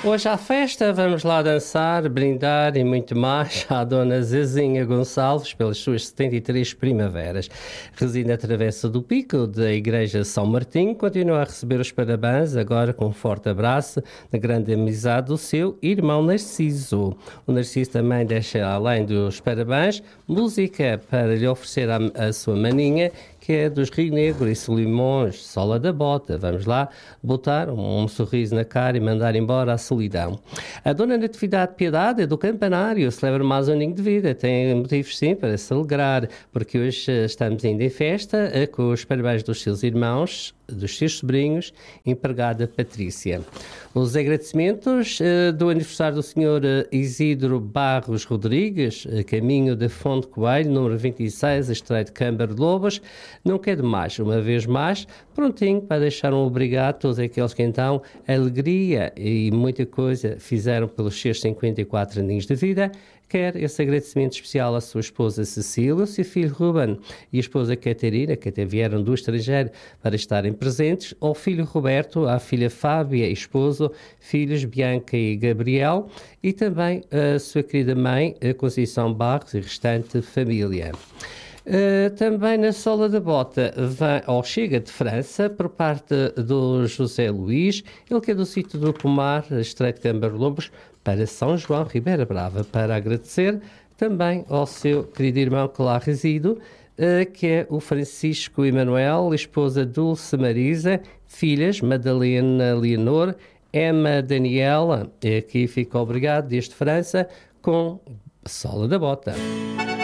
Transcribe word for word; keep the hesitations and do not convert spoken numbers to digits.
Hoje à festa vamos lá dançar, brindar e muito mais à Dona Zezinha Gonçalves pelas suas setenta e três primaveras. Reside na Travessa do Pico da Igreja São Martinho, continua a receber os parabéns, agora com um forte abraço da grande amizade do seu irmão Narciso. O Narciso também deixa, além dos parabéns, música para lhe oferecer a, a sua maninha, que é dos Rio Negro e Solimões, Sola da Bota. Vamos lá botar um, um sorriso na cara e mandar embora a solidão. A Dona Natividade Piedade é do Campanário, celebra mais um aninho de vida. Tem motivos, sim, para se alegrar, porque hoje estamos ainda em festa, com os parabéns dos seus irmãos, dos seus sobrinhos, empregada Patrícia. Os agradecimentos uh, do aniversário do senhor uh, Isidro Barros Rodrigues, uh, caminho da Fonte Coelho, número vinte e seis, Estreito de Câmara de Lobos. Não quer demais, uma vez mais, prontinho para deixar um obrigado a todos aqueles que então alegria e muita coisa fizeram pelos seus cinquenta e quatro aninhos de vida. Quer esse agradecimento especial à sua esposa Cecília, ao seu filho Ruben e a esposa Catarina, que até vieram do estrangeiro para estarem presentes, ao filho Roberto, à filha Fábia e esposo, filhos Bianca e Gabriel, e também a sua querida mãe, a Conceição Barros e restante família. Uh, também na Sola da Bota vem, ou chega de França por parte do José Luís, ele que é do sítio do Pomar, Estreito de Câmara de Lobos, para São João, Ribeira Brava, para agradecer também ao seu querido irmão que lá reside, uh, que é o Francisco Emanuel, esposa Dulce Marisa, filhas Madalena Leonor, Emma Daniela, e aqui fica obrigado desde França com Sola da Bota.